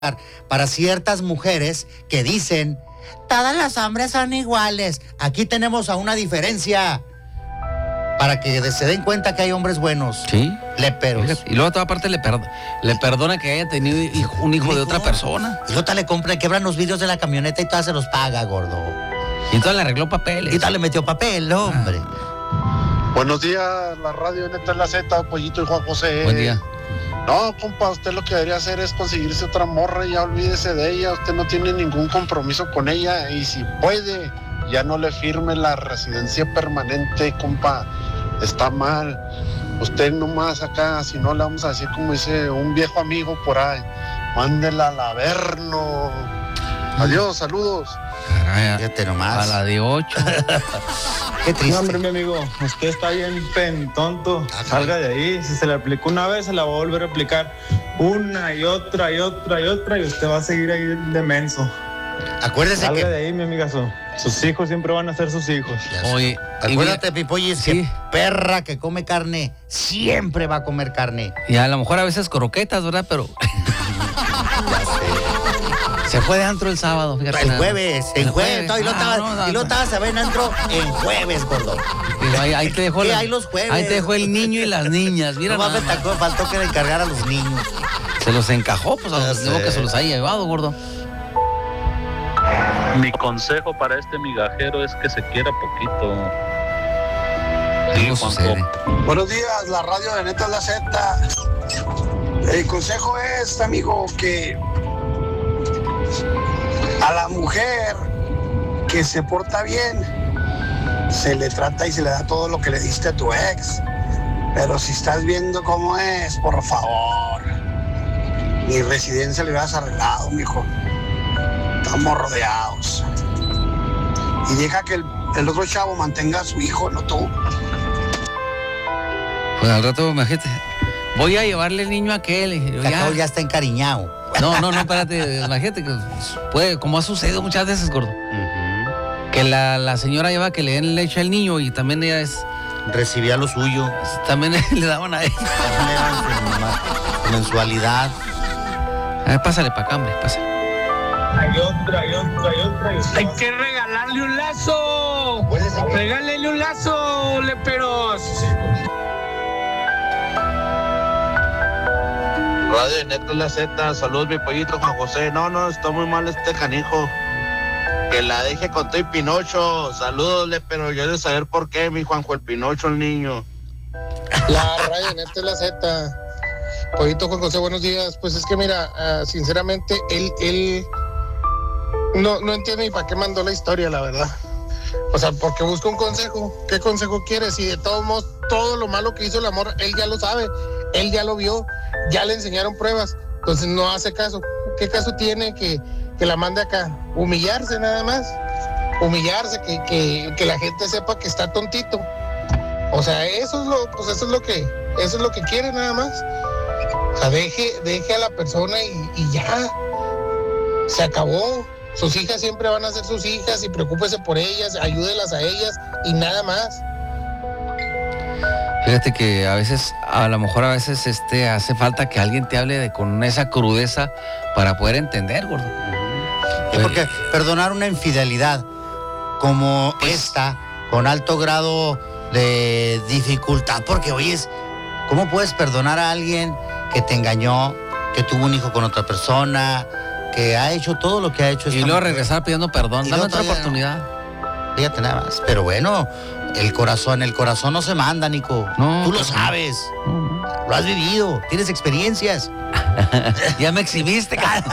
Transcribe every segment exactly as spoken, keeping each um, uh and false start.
para ciertas mujeres que dicen, todos los hombres son iguales. Aquí tenemos a una diferencia. Para que se den cuenta que hay hombres buenos. Sí. Léperos. Y luego a toda parte le, per- le perdona que haya tenido hijo, un hijo, hijo de otra persona. Y luego le compra, quebran los vidrios de la camioneta y todas se los paga, gordo. Y entonces le arregló papeles. Y tal le metió papel, hombre. Ah. Buenos días, la radio Neta en la Z, Pollito y Juan José. Buen día. No, compa, usted lo que debería hacer es conseguirse otra morra y ya olvídese de ella. Usted no tiene ningún compromiso con ella y si puede, ya no le firme la residencia permanente, compa. Está mal. Usted nomás acá, si no le vamos a decir como dice un viejo amigo por ahí, mándela al averno. Adiós, saludos. Caray, fíjate nomás. A la de ocho. Qué triste. No, hombre, mi amigo, usted está bien pen tonto. Salga de ahí. Si se le aplicó una vez, se la va a volver a aplicar una y otra y otra y otra y usted va a seguir ahí de menso. Acuérdese Salga que... de ahí, mi amigazo. Sus hijos siempre van a ser sus hijos. Oye, acuérdate, Pipoyes, sí. que perra que come carne siempre va a comer carne. Y a lo mejor a veces croquetas, ¿verdad? Pero se fue de antro el sábado, fíjate. El nada. jueves, el, el jueves. jueves. Y lo Ah, no, no, estabas a ver en antro en jueves, gordo. Digo, ahí, ahí te dejó ¿Qué la- hay los jueves? Ahí te dejó el niño y las niñas. Mira, No nada más me más. tocó, faltó que le encargara a los niños. Se los encajó, pues a Ya los sé. digo que se los haya llevado, gordo. Mi consejo para este migajero es que se quiera poquito. Algo Juanjo. sucede. Buenos días, la radio de Neta es la Z. El consejo es, amigo, que a la mujer que se porta bien, se le trata y se le da todo lo que le diste a tu ex. Pero si estás viendo cómo es, por favor, mi residencia le hubieras arreglado, mijo. Estamos rodeados. Y deja que el, el otro chavo mantenga a su hijo, no tú. Pues al rato, imagínate, voy a llevarle el niño a aquel. Y yo, Cacao ya. ya está encariñado. No, no, no, espérate, imagínate que puede, como ha sucedido muchas veces, gordo, que la, la señora lleva que le den leche al niño y también ella es, Recibía lo suyo. también le daban a ella. También le daban su ma- mensualidad. A ver, pásale para acá, hombre, pásale. Hay otra, y otra, y otra. Y usted Hay va a que regalarle un lazo. Regálenle un lazo, leperos. Radio de Neta en la Z, saludos mi pollito Juan José. No, no, está muy mal este canijo. Que la deje con todo y Pinocho. Saludos, pero yo de saber por qué, mi Juanjo, el Pinocho, el niño. La radio de Neta es la Z. Pollito Juan José, buenos días. Pues es que mira, uh, sinceramente, él, él no, no entiende ni para qué mandó la historia, la verdad. O sea, porque busca un consejo. ¿Qué consejo quiere? Si de todos modos, todo lo malo que hizo el amor, él ya lo sabe, él ya lo vio, ya le enseñaron pruebas. Entonces no hace caso. ¿Qué caso tiene que, que la mande acá? Humillarse nada más. Humillarse, que, que, que la gente sepa que está tontito. O sea, eso es lo, pues eso es lo que, eso es lo que quiere nada más. O sea, deje, deje a la persona y, y ya. Se acabó. Sus hijas siempre van a ser sus hijas y preocúpese por ellas, ayúdelas a ellas y nada más. Fíjate que a veces, a lo mejor a veces este, hace falta que alguien te hable de, con esa crudeza para poder entender, gordo. Sí, porque perdonar una infidelidad como Pues- esta, con alto grado de dificultad, porque oyes, ¿cómo puedes perdonar a alguien que te engañó, que tuvo un hijo con otra persona, que ha hecho todo lo que ha hecho esta Y luego mujer? regresar pidiendo perdón, Y dame luego otra todavía- oportunidad. Fíjate nada más. Pero bueno, el corazón, el corazón no se manda, Nico. No, Tú lo pues no. sabes. No, no. Lo has vivido. Tienes experiencias. Ya me exhibiste, cara.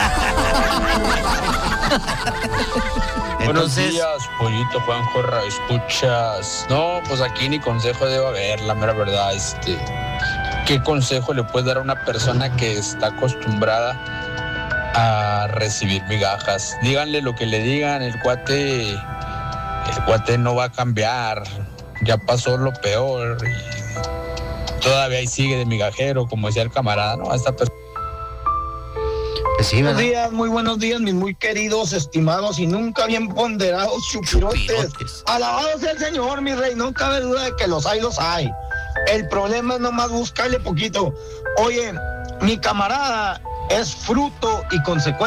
Buenos Entonces, días, Pollito Juanjo, escuchas. No, pues aquí ni consejo debe haber, la mera verdad. Este, ¿qué consejo le puedes dar a una persona que está acostumbrada a recibir migajas? Díganle lo que le digan, el cuate, el cuate no va a cambiar. Ya pasó lo peor y todavía ahí sigue de migajero, como decía el camarada, ¿no? Esta persona. pues sí, Buenos ¿verdad? días, muy buenos días, mis muy queridos, estimados y nunca bien ponderados chupirotes. Chupirotes. Alabado sea el Señor, mi rey, no cabe duda de que los hay, los hay. El problema es nomás buscarle poquito. Oye, mi camarada es fruto y consecuencia